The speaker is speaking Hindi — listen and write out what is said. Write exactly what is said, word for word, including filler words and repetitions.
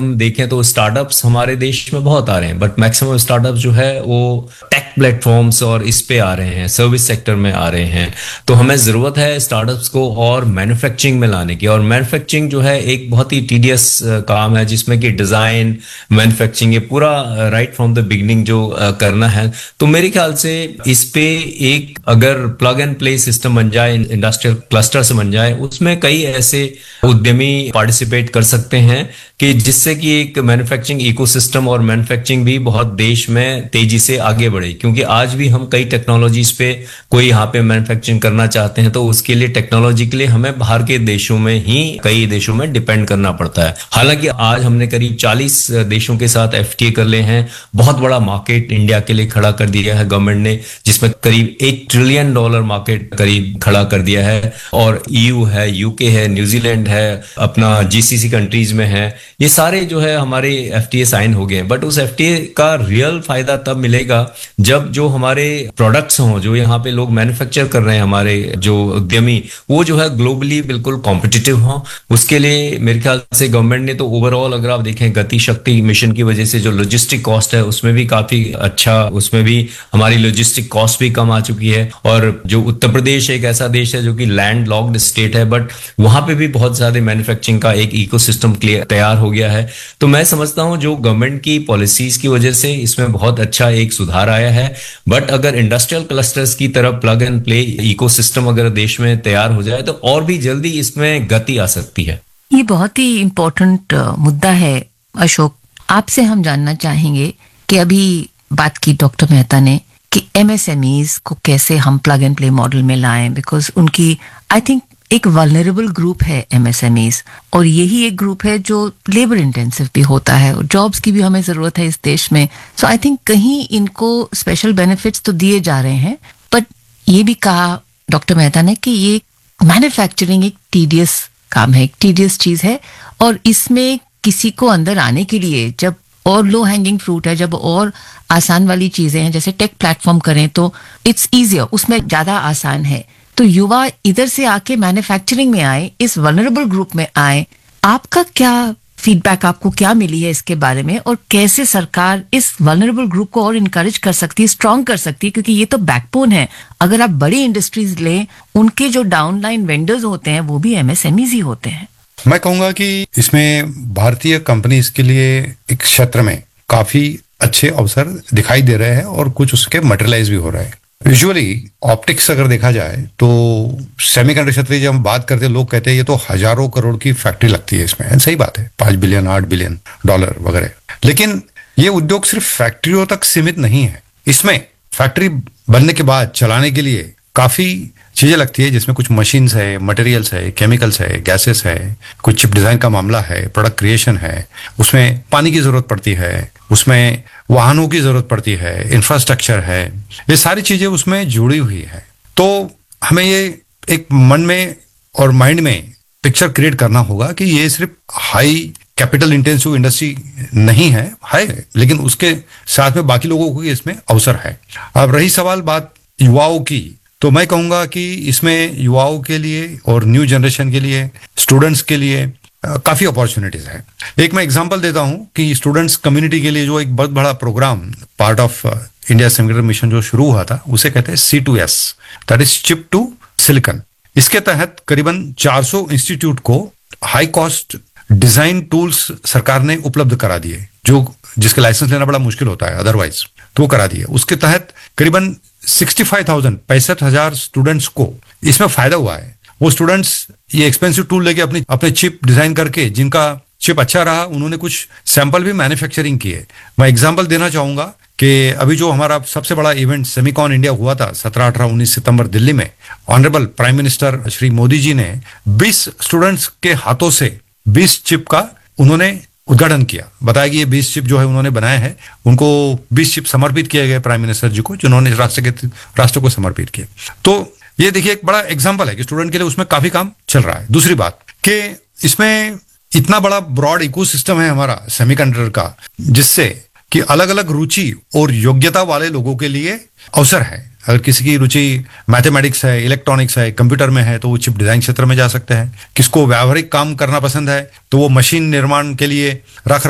हम देखें तो स्टार्टअप्स हमारे देश में बहुत आ रहे हैं, बट मैक्सिमम स्टार्टअप्स जो है वो टेक प्लेटफॉर्म्स और इस पे आ रहे हैं, सर्विस सेक्टर में आ रहे हैं। तो हमें ज़रूरत है स्टार्टअप्स को और मैन्युफैक्चरिंग में लाने की। और मैन्युफैक्चरिंग जो है एक बहुत ही टीडियस काम है, जिसमें कि डिज़ाइन, मैन्युफैक्चरिंग, ये पूरा राइट फ्रॉम द बिगनिंग जो uh, करना है। तो मेरे ख्याल से इस पे एक अगर प्लग एंड प्ले सिस्टम बन जाए, इंडस्ट्रियल क्लस्टर से बन जाए, उसमें कई ऐसे उद्यमी पार्टिसिपेट कर सकते हैं कि जिससे कि एक मैन्युफैक्चरिंग इकोसिस्टम और मैन्युफैक्चरिंग भी बहुत देश में तेजी से आगे बढ़े। क्योंकि आज भी हम कई टेक्नोलॉजीज पे कोई यहाँ पे मैन्युफैक्चरिंग करना चाहते हैं तो उसके लिए टेक्नोलॉजी के लिए हमें बाहर के देशों में ही, कई देशों में डिपेंड करना पड़ता है। हालांकि आज हमने करीब चालीस देशों के साथ एफटीए कर ले हैं। बहुत बड़ा मार्केट इंडिया के लिए खड़ा कर दिया है गवर्नमेंट ने, जिसमें करीब एक ट्रिलियन डॉलर मार्केट करीब खड़ा कर दिया है। और ईयू है, यूके है, न्यूजीलैंड है, अपना जीसीसी कंट्रीज में है, ये सारे जो है हमारे एफटीए साइन हो गए हैं। बट उस एफटीए का रियल फायदा तब मिलेगा जब जो हमारे प्रोडक्ट्स हों, जो यहाँ पे लोग मैन्युफैक्चर कर रहे हैं, हमारे जो उद्यमी, वो जो है ग्लोबली बिल्कुल कॉम्पिटिटिव हों। उसके लिए मेरे ख्याल से गवर्नमेंट ने तो ओवरऑल अगर आप देखें गति शक्ति मिशन की वजह से जो लॉजिस्टिक कॉस्ट है उसमें भी काफी अच्छा, उसमें भी हमारी लॉजिस्टिक कॉस्ट भी कम आ चुकी है। और जो उत्तर प्रदेश एक ऐसा देश है जो कि लैंड लॉक्ड स्टेट है, बट वहां पे भी बहुत ज्यादा मैन्युफैक्चरिंग का एक इकोसिस्टम तैयार हो गया है। तो मैं समझता हूं जो गवर्नमेंट की पॉलिसीज की वजह से इसमें बहुत अच्छा एक सुधार आया है। बट अगर इंडस्ट्रियल क्लस्टर्स की तरफ प्लग एंड प्ले इकोसिस्टम अगर देश में तैयार हो जाए तो और भी जल्दी इसमें गति आ सकती है। ये बहुत ही इम्पोर्टेंट मुद्दा है अशोक। आपसे हम जानना चाहेंगे कि अभी बात की डॉक्टर मेहता ने कि एमएसएमईज को कैसे हम प्लग एंड प्ले मॉडल में लाएं, बिकॉज उनकी आई थिंक एक वल्नरेबल ग्रुप है एमएसएमईज, और यही एक ग्रुप है जो लेबर इंटेंसिव भी होता है और जॉब्स की भी हमें जरूरत है इस देश में। सो आई थिंक कहीं इनको स्पेशल बेनिफिट्स तो दिए जा रहे हैं, बट ये भी कहा डॉक्टर मेहता ने कि ये मैन्युफैक्चरिंग एक टीडियस काम है, एक टीडियस चीज है, और इसमें किसी को अंदर आने के लिए जब और लो हैंगिंग फ्रूट है, जब और आसान वाली चीजें हैं जैसे टेक प्लेटफॉर्म करें तो इट्स ईजियर, उसमें ज्यादा आसान है। तो युवा इधर से आके मैन्युफैक्चरिंग में आए, इस वल्नरेबल ग्रुप में आए। आपका क्या फीडबैक, आपको क्या मिली है इसके बारे में, और कैसे सरकार इस वल्नरेबल ग्रुप को और इनकरेज कर सकती है, स्ट्रॉन्ग कर सकती है, क्योंकि ये तो बैकबोन है। अगर आप बड़ी इंडस्ट्रीज लें, उनके जो डाउनलाइन वेंडर्स होते हैं वो भी एमएसएमईज ही होते हैं। मैं कहूंगा कि इसमें भारतीय कंपनीज के लिए एक क्षेत्र में काफी अच्छे अवसर दिखाई दे रहे हैं और कुछ उसके मटेरियलाइज भी हो रहे हैं। यूजुअली ऑप्टिक्स अगर देखा जाए तो सेमीकंडक्टर क्षेत्र जब हम बात करते हैं, लोग कहते हैं ये तो हजारों करोड़ की फैक्ट्री लगती है इसमें। सही बात है, पांच बिलियन आठ बिलियन डॉलर वगैरह, लेकिन ये उद्योग सिर्फ फैक्ट्रियों तक सीमित नहीं है। इसमें फैक्ट्री बनने के बाद चलाने के लिए काफी चीजें लगती है, जिसमें कुछ मशीन्स है, मटेरियल्स है, केमिकल्स है, गैसेस है, कुछ चिप डिजाइन का मामला है, प्रोडक्ट क्रिएशन है, उसमें पानी की जरूरत पड़ती है, उसमें वाहनों की जरूरत पड़ती है, इंफ्रास्ट्रक्चर है, ये सारी चीजें उसमें जुड़ी हुई है। तो हमें ये एक मन में और माइंड में पिक्चर क्रिएट करना होगा कि ये सिर्फ हाई कैपिटल इंटेंसिव इंडस्ट्री नहीं है, है, लेकिन उसके साथ में बाकी लोगों को इसमें अवसर है। अब रही सवाल बात युवाओं की, तो मैं कहूंगा कि इसमें युवाओं के लिए और न्यू जनरेशन के लिए, स्टूडेंट्स के लिए काफी अपॉर्चुनिटीज है। एक मैं एग्जांपल देता हूं कि स्टूडेंट्स कम्युनिटी के लिए जो एक बहुत बड़ा programme part of India semiconductor mission जो शुरू हुआ था, उसे कहते हैं सी to S, that is chip to silicon. इसके तहत करीबन चार सौ इंस्टीट्यूट को हाई कॉस्ट डिजाइन टूल्स सरकार ने उपलब्ध करा दिए, जो जिसके लाइसेंस लेना बड़ा मुश्किल होता है अदरवाइज, तो वो करा दिए। उसके तहत करीबन सिक्सटी फाइव थाउजेंड पैंसठ हजार स्टूडेंट्स को इसमें फायदा हुआ है। वो स्टूडेंट्स ये एक्सपेंसिव टूल लेके अपनी अपने चिप डिजाइन करके, जिनका चिप अच्छा रहा, उन्होंने कुछ सैंपल भी मैन्युफैक्चरिंग किए। मैं एग्जांपल देना चाहूंगा कि अभी जो हमारा सबसे बड़ा इवेंट सेमिकॉन इंडिया हुआ था सत्रह अठारह उन्नीस सितंबर दिल्ली में, honourable prime minister Shri Modi ji ने बीस स्टूडेंट्स के हाथों से बीस चिप का उन्होंने उद्घाटन किया। बताया कि ये बीस चिप जो है उन्होंने बनाए हैं, उनको बीस चिप समर्पित किए गए प्राइम मिनिस्टर जी को, जिन्होंने राष्ट्र के राष्ट्र को समर्पित किए। तो ये देखिए एक बड़ा एग्जांपल है कि स्टूडेंट के लिए उसमें काफी काम चल रहा है। दूसरी बात कि इसमें इतना बड़ा ब्रॉड इकोसिस्टम है हमारा सेमीकंडक्टर का, जिससे कि अलग अलग रुचि और योग्यता वाले लोगों के लिए अवसर है। अगर किसी की रुचि मैथमेटिक्स है, इलेक्ट्रॉनिक्स है, कंप्यूटर में है, तो वो चिप डिजाइन क्षेत्र में जा सकते हैं। किसको व्यावहारिक काम करना पसंद है तो वो मशीन निर्माण के लिए रख